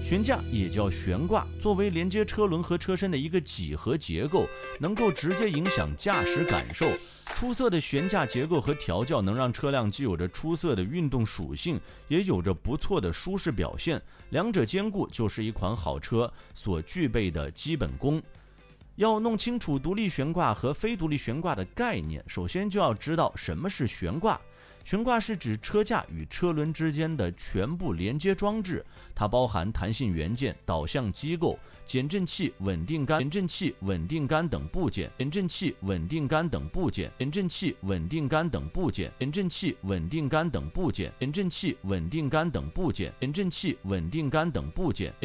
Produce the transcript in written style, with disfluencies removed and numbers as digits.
悬架也叫悬挂，作为连接车轮和车身的一个几何结构，能够直接影响驾驶感受。出色的悬架结构和调教能让车辆既有着出色的运动属性，也有着不错的舒适表现，两者兼顾就是一款好车所具备的基本功。要弄清楚独立悬挂和非独立悬挂的概念，首先就要知道什么是悬挂。悬挂是指车架与车轮之间的全部连接装置，它包含弹性元件、导向机构、减震器、稳定杆、等部件、减震器、稳定杆等部件、减震器、稳定杆等部件、减震器、稳定杆等部件、减震器、稳定杆等部件、减震器、稳定杆等部件。